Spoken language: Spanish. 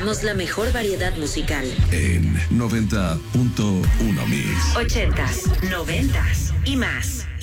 presentamos la mejor variedad musical. En 90.1 Mix. 80s, 90s y más.